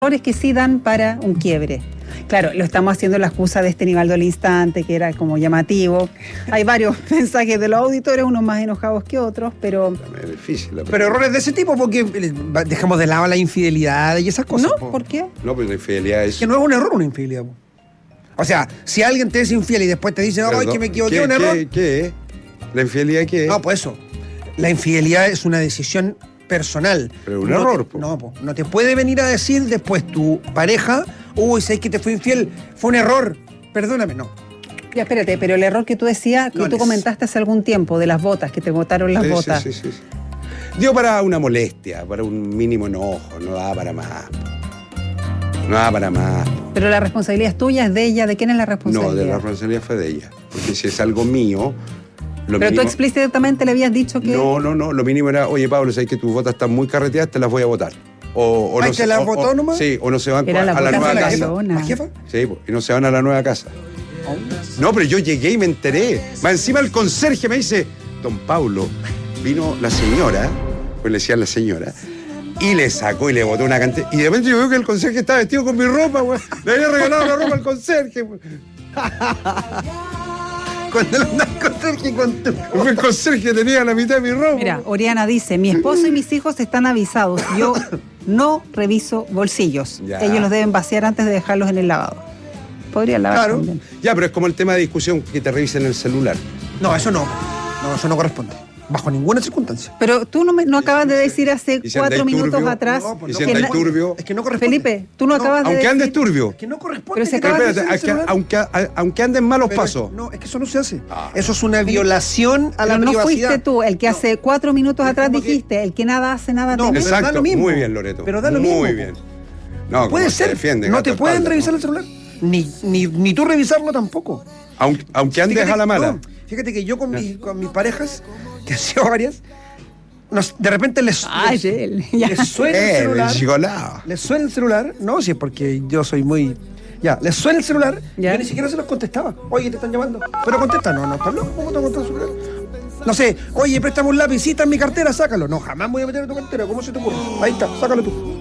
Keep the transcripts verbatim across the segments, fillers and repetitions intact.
errores que sí dan para un quiebre. Claro, lo estamos haciendo la excusa de este Nivaldo al instante, que era como llamativo. Hay varios mensajes de los auditores, unos más enojados que otros, pero... Es difícil. La pero errores de ese tipo, porque dejamos de lado la infidelidad y esas cosas. ¿No? Po. ¿Por qué? No, pero la infidelidad es... Que no es un error una infidelidad. Po. O sea, si alguien te es infiel y después te dice, no, ay, que me equivoqué, ¿Qué, un error. ¿Qué, qué es? ¿La infidelidad qué es? No, pues eso. La infidelidad es una decisión personal. Pero un no error, te, po. No, po. No te puede venir a decir después tu pareja, uy, ¿sabes que te fue infiel? Fue un error. Perdóname, no. Ya, espérate, pero el error que tú decías, que No tú les- comentaste hace algún tiempo, de las botas, que te botaron las Sí, botas. Sí, sí, sí, sí. Digo, para una molestia, para un mínimo enojo, no da para más. No da para más. Pero la responsabilidad es tuya, es de ella, ¿de quién es la No, responsabilidad? de la responsabilidad fue de ella. Porque si es algo mío, lo Pero mínimo... tú explícitamente le habías dicho que... No, no, no. Lo mínimo era, oye, Pablo, sabes que tus botas están muy carreteadas, te las voy a botar. O, o Ay, no ¿te se- las o- botó o- nomás? Sí, o no se van Era la a la bota nueva de la casa. lona. ¿La jefa? Sí, po, y no se van a la nueva casa. No, pero yo llegué y me enteré. Más encima el conserje me dice, don Pablo, vino la señora, pues le decía la señora, y le sacó y le botó una cantidad. Y de repente yo veo que el conserje estaba vestido con mi ropa, güey. Le había regalado la ropa al conserje, güey. Cuando el conserje con tu... El conserje tenía la mitad de mi ropa. Mira, Oriana dice, mi esposo y mis hijos están avisados, yo no reviso bolsillos. Ya. Ellos los deben vaciar antes de dejarlos en el lavado. Podría lavar Claro. también. Ya, pero es como el tema de discusión que te revisen el celular. No, eso no. No, eso no corresponde. Bajo ninguna circunstancia. Pero tú no, me, no acabas de decir hace ¿Y si cuatro andáis minutos turbio? atrás No, pues ¿Y no si que andáis na- turbio? Es que no corresponde. Felipe, tú no, No, acabas de Aunque decir... andes turbio. Es que no corresponde. Pero se que acaba te de revisen Espérate, el es que celular. aunque, a- aunque anden malos Pero es- pasos. No, es que eso no se hace. Ah. Eso es una violación a la Pero no privacidad. fuiste tú el que No. hace cuatro minutos Es atrás como que- dijiste, el que nada hace, nada No, teme. pero da Exacto, lo mismo. muy bien, Loreto. Pero da lo muy mismo. Muy bien. No, Puede como ser. se defiende, no gato te pueden espalda, revisar ¿no? el celular. Ni, ni, ni tú revisarlo tampoco. Aunque, aunque andes Fíjate a la que- mala. no, fíjate que yo con, mis, con mis parejas, que han sido varias, nos- de repente les, Ay, les, él, ya. les suena el Eh, celular. el chicolao. Les suena el celular. No, si es porque yo soy muy... Ya, les suena el celular. Ya. Yo ni siquiera se los contestaba. Oye, te están llamando. Pero contesta. No, no, ¿estás loco? ¿Cómo te va a contar el celular? No sé, oye, préstame un lapicito en mi cartera, sácalo. No, jamás me voy a meter en tu cartera. ¿Cómo se te ocurre? Ahí está, sácalo tú.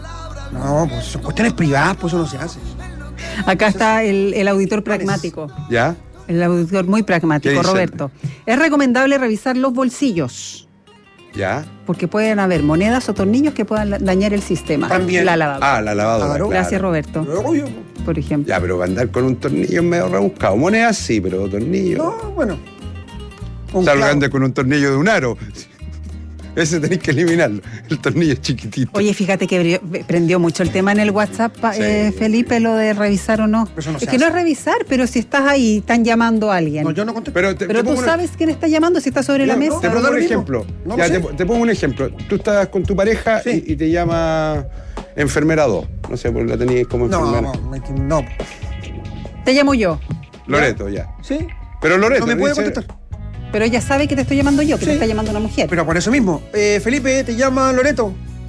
No, pues son cuestiones privadas, pues eso no se hace. Acá está el, el auditor pragmático. ¿Ya? El auditor muy ¿Qué pragmático, dice? Roberto. Es recomendable revisar los bolsillos, ¿Ya? porque pueden haber monedas o tornillos que puedan la- dañar el sistema. También. La lavadora. Ah, la lavadora. Claro. claro. Gracias, Roberto, Pero, obvio, por ejemplo. Ya, pero andar con un tornillo es medio rebuscado. Monedas sí, pero tornillo. no, bueno. Un Salvo que clavo. andes con un tornillo de un aro. Ese tenéis que eliminarlo. El tornillo es chiquitito. Oye, fíjate que bri- prendió mucho el tema en el WhatsApp, pa- Sí. eh, Felipe, lo de revisar o no. Eso no es se que no es hace. revisar, pero si estás ahí, están llamando a alguien. No, yo no contesto. Pero te, pero te tú pongo una- sabes quién está llamando, si está sobre la Yo no, mesa. Te Pero pongo da un lo mismo. ejemplo. No Ya, lo te, sé. te pongo un ejemplo. Tú estás con tu pareja Sí. y, y te llama enfermera dos. No sé, porque la tenías como No, enfermera. no, es que no. Te llamo yo, Loreto, ya. ¿Sí? Pero Loreto. No me puede dice- contestar. pero ella sabe que te estoy llamando yo, que Sí. te está llamando una mujer. Pero por eso mismo. Eh, Felipe, te llama Loreto.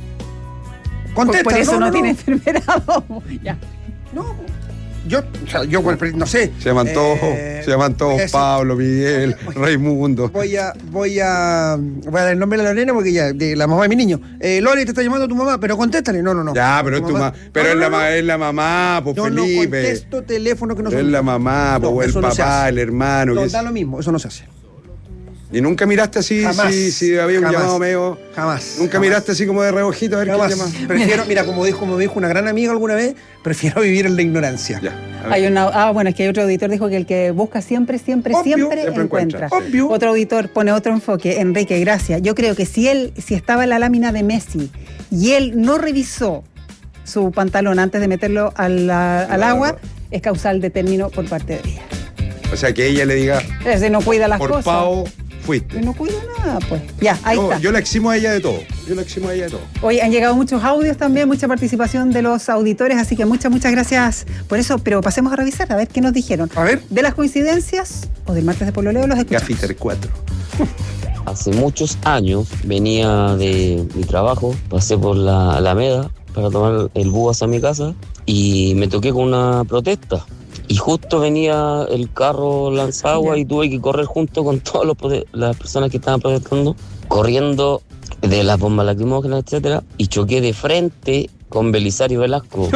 por, Contesta. por eso no, no, tiene enfermerado. Ya. No, yo, o sea, yo no sé. Se llaman todos, Eh, se llaman todos voy a decir- Pablo, Miguel, Raimundo. Voy a, voy a, voy a dar el nombre de la Lorena porque ya, de la mamá de mi niño. Eh, Lore, te está llamando tu mamá, pero contéstale. No, no, no. Ya, pero es tu mamá. Pero No, es, no, la, no, ma- es la mamá, pues Yo no Felipe. contesto teléfono que no Pero son es la mamá, No, pues el eso no se papá, hace. el hermano. No, que da es- lo mismo, eso no se hace. Y nunca miraste así, Jamás. si, si había un Jamás. llamado medio. Jamás. Nunca jamás. miraste así como de reojito a ver Jamás. qué llama. Prefiero, mira, como dijo, como dijo una gran amiga alguna vez, prefiero vivir en la ignorancia. Ya. a ver. Hay una, ah, bueno, es que hay otro auditor dijo que el que busca siempre, siempre, Obvio, siempre, siempre encuentra. encuentra. Obvio. Otro auditor pone otro enfoque, Enrique, gracias. Yo creo que si él, si estaba en la lámina de Messi y él no revisó su pantalón antes de meterlo al, al Claro. agua, es causal de término por parte de ella. O sea, que ella le diga, Es decir, no cuida las por cosas. Pau, fuiste. Y no cuida nada, pues. Ya, ahí yo, está. yo la eximo a ella de todo. Yo la eximo a ella de todo. Hoy han llegado muchos audios también, mucha participación de los auditores, así que muchas, muchas gracias por eso. Pero pasemos a revisar, a ver qué nos dijeron. A ver. De las coincidencias o del martes de pololeo los escuchamos. Gaffiter cuatro. Hace muchos años venía de mi trabajo, pasé por la Alameda para tomar el bus hacia mi casa y me toqué con una protesta. Y justo venía el carro lanzagua y tuve que correr junto con todas los prote- las personas que estaban protestando, corriendo de las bombas lacrimógenas, etcétera, y choqué de frente con Belisario Velasco.